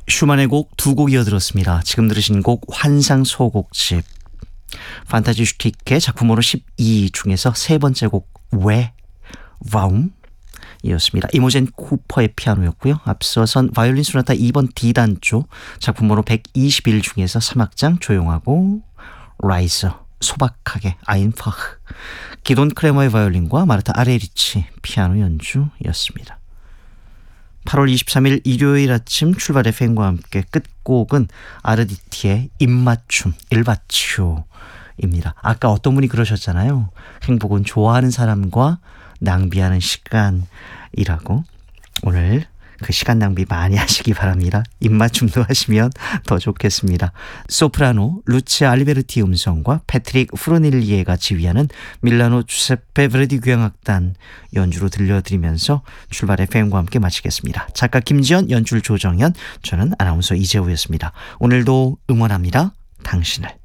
슈만의 곡 두 곡 이어들었습니다. 지금 들으신 곡 환상 소곡집, 판타지 슈틱의 작품으로 12 중에서 세 번째 곡 왜 와움 이었습니다. 이모젠 쿠퍼의 피아노였고요. 앞서선 바이올린 소나타 2번 D단조 작품으로 121 중에서 3악장 조용하고 라이저 소박하게 아인파흐, 기돈 크레머의 바이올린과 마르타 아레리치 피아노 연주였습니다. 8월 23일 일요일 아침 출발 FM과 함께 끝곡은 아르디티의 입맞춤 일바치오입니다. 아까 어떤 분이 그러셨잖아요. 행복은 좋아하는 사람과 낭비하는 시간이라고. 오늘 그 시간 낭비 많이 하시기 바랍니다. 입맞춤도 하시면 더 좋겠습니다. 소프라노 루치아 알리베르티 음성과 패트릭 프로닐리에가 지휘하는 밀라노 주세페 브레디 교향악단 연주로 들려드리면서 출발 FM과 함께 마치겠습니다. 작가 김지연, 연출 조정현, 저는 아나운서 이재우였습니다. 오늘도 응원합니다. 당신을.